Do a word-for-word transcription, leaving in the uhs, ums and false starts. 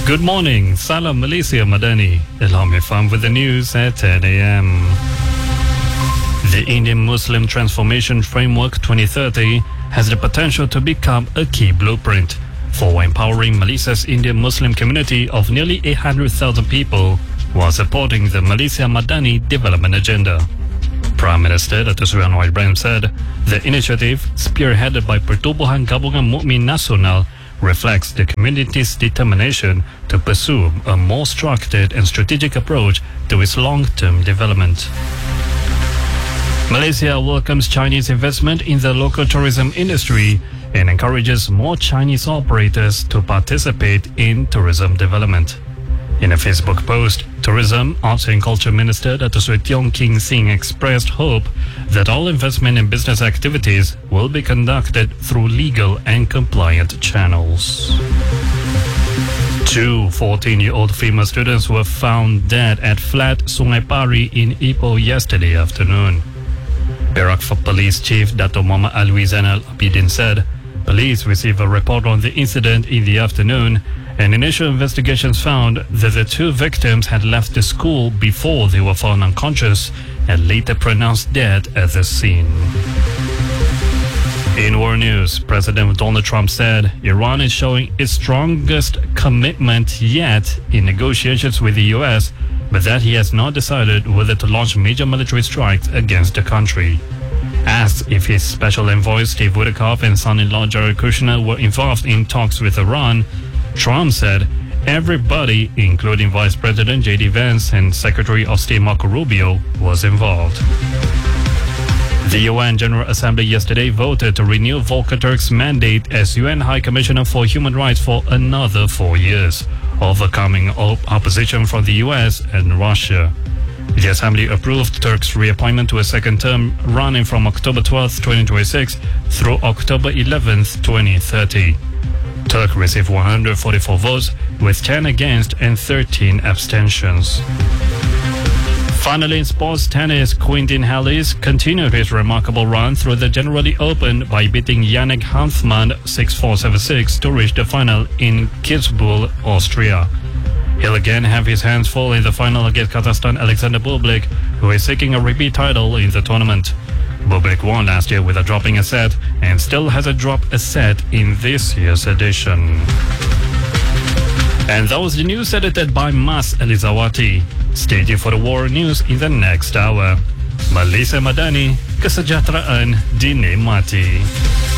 Good morning, Salam Malaysia Madani. Ilham Ifam with the news at ten a.m. The Indian Muslim Transformation Framework twenty thirty has the potential to become a key blueprint for empowering Malaysia's Indian Muslim community of nearly eight hundred thousand people while supporting the Malaysia Madani development agenda. Prime Minister Dato' Seri Anwar Ibrahim said the initiative, spearheaded by Pertubuhan Gabungan Mukmin Nasional, reflects the community's determination to pursue a more structured and strategic approach to its long-term development. Malaysia welcomes Chinese investment in the local tourism industry and encourages more Chinese operators to participate in tourism development. In a Facebook post, Tourism, Arts and Culture Minister Dato' Seri Tiong King Sing expressed hope that all investment and business activities will be conducted through legal and compliant channels. Two fourteen-year-old female students were found dead at flat Sungai Pari in Ipoh yesterday afternoon. Perak Police Chief Dato' Muhammad Alwi Zainal Abidin said police received a report on the incident in the afternoon, and initial investigations found that the two victims had left the school before they were found unconscious and later pronounced dead at the scene. In world news, President Donald Trump said Iran is showing its strongest commitment yet in negotiations with the U S, but that he has not decided whether to launch major military strikes against the country. Asked if his special envoy Steve Witkoff and son-in-law Jared Kushner were involved in talks with Iran, Trump said everybody, including Vice President J D Vance and Secretary of State Marco Rubio, was involved. The U N General Assembly yesterday voted to renew Volker Turk's mandate as U N High Commissioner for Human Rights for another four years, overcoming op- opposition from the U S and Russia. The Assembly approved Turk's reappointment to a second term running from October twelfth, twenty twenty-six through October eleventh, twenty thirty. Turk received one hundred forty-four votes, with ten against and thirteen abstentions. Finally, in sports tennis, Quintin Halys continued his remarkable run through the Generali Open by beating Yannick Hanfmann six four seven six to reach the final in Kitzbühel, Austria. He'll again have his hands full in the final against Kazakhstan Alexander Bublik, who is seeking a repeat title in the tournament. Bublik won last year without dropping a set and still hasn't dropped a set in this year's edition. And that was the news edited by Mas Elizawati. Stay tuned for the war news in the next hour. Malaysia Madani, kesejahteraan dinikmati.